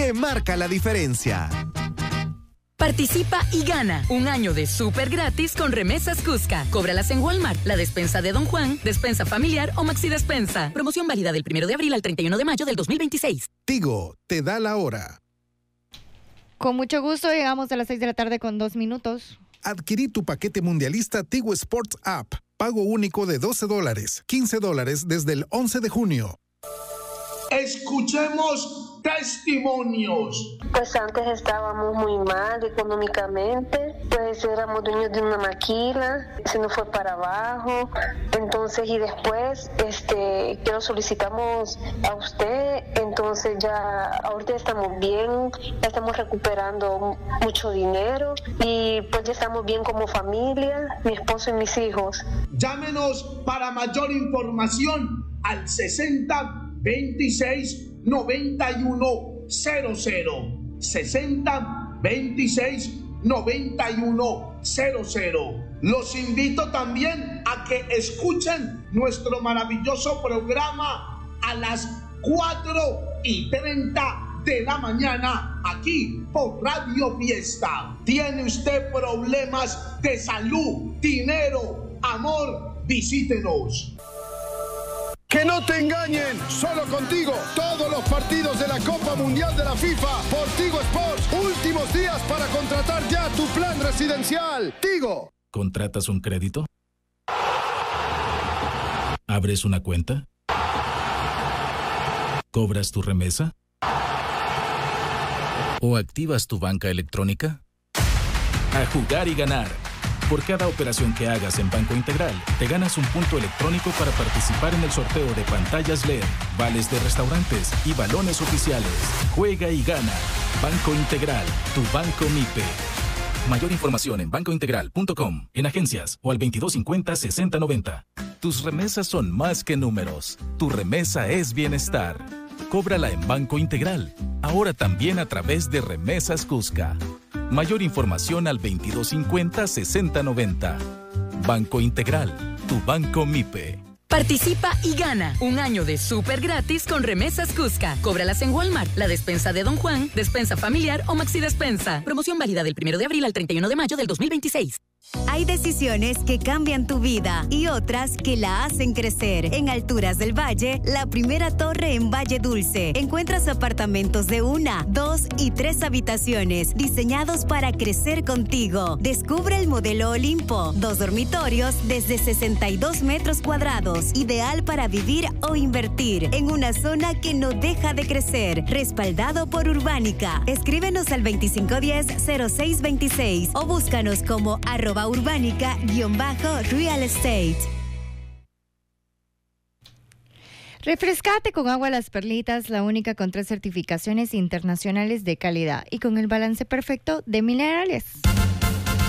que marca la diferencia. Participa y gana un año de súper gratis con Remesas Cusca. Cóbralas en Walmart, la despensa de Don Juan, despensa familiar o Maxi Despensa. Promoción válida del 1 de abril al 31 de mayo del 2026. Tigo te da la hora. Con mucho gusto llegamos a las 6 de la tarde con 2 minutos. Adquirí tu paquete mundialista Tigo Sports App. Pago único de $12, $15 desde el 11 de junio. Escuchemos testimonios. Pues antes estábamos muy mal económicamente, pues éramos dueños de una maquila, se nos fue para abajo, entonces y después que lo solicitamos a usted, entonces ya ahorita estamos bien, ya estamos recuperando mucho dinero y pues ya estamos bien como familia, mi esposo y mis hijos. Llámenos para mayor información al 60 26 91 00 60 26 91 00. Los invito también a que escuchen nuestro maravilloso programa a las 4:30 de la mañana aquí por Radio Fiesta. ¿Tiene usted problemas de salud, dinero, amor? Visítenos. Que no te engañen, solo contigo, todos los partidos de la Copa Mundial de la FIFA por Tigo Sports. Últimos días para contratar ya tu plan residencial. Tigo. ¿Contratas un crédito? ¿Abres una cuenta? ¿Cobras tu remesa? ¿O activas tu banca electrónica? A jugar y ganar. Por cada operación que hagas en Banco Integral, te ganas un punto electrónico para participar en el sorteo de pantallas LED, vales de restaurantes y balones oficiales. Juega y gana. Banco Integral, tu banco MIPE. Mayor información en bancointegral.com, en agencias o al 2250-6090. Tus remesas son más que números. Tu remesa es bienestar. Cóbrala en Banco Integral, ahora también a través de Remesas Cusca. Mayor información al 2250-6090. Banco Integral, tu banco MIPE. Participa y gana un año de súper gratis con Remesas Cusca. Cóbralas en Walmart, la despensa de Don Juan, despensa familiar o Maxi Despensa. Promoción válida del 1 de abril al 31 de mayo del 2026. Hay decisiones que cambian tu vida y otras que la hacen crecer. En Alturas del Valle, la primera torre en Valle Dulce. Encuentras apartamentos de 1, 2 y 3 habitaciones diseñados para crecer contigo. Descubre el modelo Olimpo. 2 dormitorios desde 62 metros cuadrados. Ideal para vivir o invertir en una zona que no deja de crecer. Respaldado por Urbánica. Escríbenos al 2510-0626 o búscanos como @urbánica_real estate. Refrescate con agua Las Perlitas, la única con 3 certificaciones internacionales de calidad y con el balance perfecto de minerales.